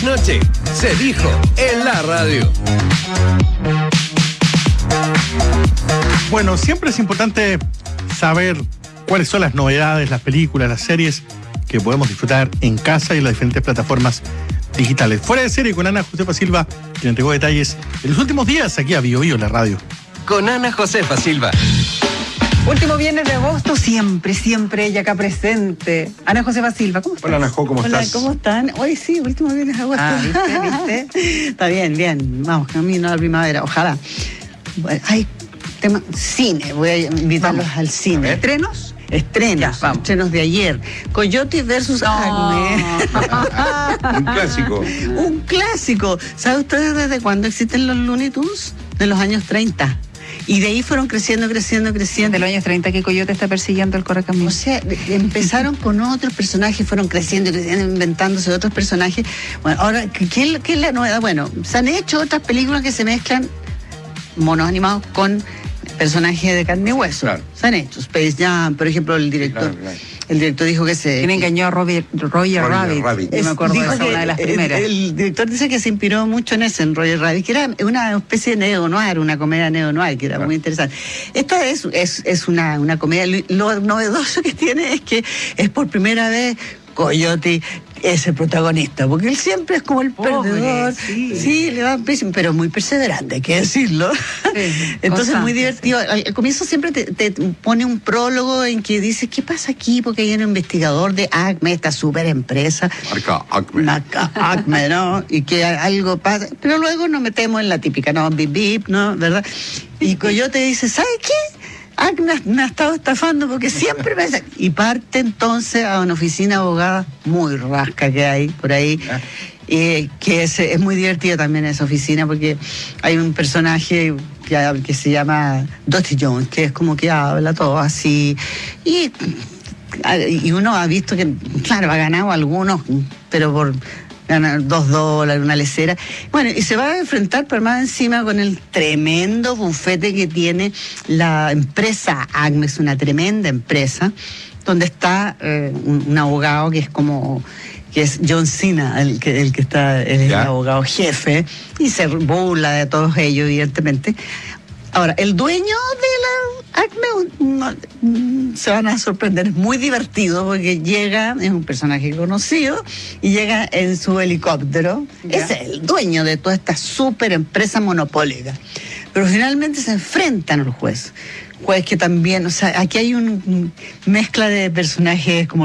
trasnoche. Se dijo en la radio. Bueno, siempre es importante saber cuáles son las novedades, las películas, las series que podemos disfrutar en casa y en las diferentes plataformas digitales. Fuera de serie con Ana Josefa Silva, que entregó detalles en los últimos días aquí a Bio Bio, la radio. Con Ana Josefa Silva. Último viernes de agosto, siempre ella acá presente. Ana Josefa Silva, ¿cómo estás? Hola, Ana Jo, ¿cómo estás? Hola, ¿cómo están? Hoy sí, último viernes de agosto. ¿Viste? Está bien. Vamos, camino a la primavera, ojalá. Bueno, hay tema cine, voy a invitarlos al cine. ¿Estrenos? Estrenos, Ya, estrenos de ayer. Coyote versus Acme. Un clásico. Un clásico. ¿Sabe ustedes desde cuándo existen los Looney Tunes? De los años 30. Y de ahí fueron creciendo. De los años 30 que Coyote está persiguiendo el Correcamino. O sea, empezaron con otros personajes, fueron creciendo, inventándose otros personajes. Bueno, ahora, ¿qué es la novedad? Bueno, se han hecho otras películas que se mezclan monos animados con personajes de carne y hueso. Claro. Se han hecho. Space Jam, por ejemplo, el director. Claro. El director dijo que se... ¿Quién engañó a Roger Rabbit? Yo me acuerdo de Dijo esa, que una de las primeras. El director dice que se inspiró mucho en ese, en Roger Rabbit, que era una especie de neo-noir, una comedia neo-noir, que era muy interesante. Esta es una comedia. Lo novedoso que tiene es que es por primera vez Coyote es el protagonista, porque él siempre es como el perdedor. Sí, le va pésimo, pero muy perseverante, hay que decirlo. Sí, entonces muy divertido. Al comienzo siempre te pone un prólogo en que dice, ¿qué pasa aquí? Porque hay un investigador de Acme, esta super empresa. Marca Acme, ¿no? Y que algo pasa. Pero luego nos metemos en la típica, ¿no? Bip, bip, ¿no? ¿Verdad? Y Coyote dice, ¿sabe qué? Acme me ha estado estafando porque siempre me hace... Y parte entonces a una oficina abogada muy rasca que hay por ahí, que es muy divertida también esa oficina porque hay un personaje que se llama Dusty Jones, que es como que habla todo así. Y uno ha visto que, claro, ha ganado algunos, pero por... ganar $2, una lecera. Bueno, y se va a enfrentar por más encima con el tremendo bufete que tiene la empresa Acme. Es una tremenda empresa donde está un abogado que es John Cena, el que está, él es el abogado jefe, y se burla de todos ellos, evidentemente. Ahora, el dueño de la Acme, se van a sorprender, es muy divertido porque llega, es un personaje conocido, y llega en su helicóptero. Es el dueño de toda esta super empresa monopólica. Pero finalmente se enfrentan al juez que también, o sea, aquí hay una mezcla de personajes como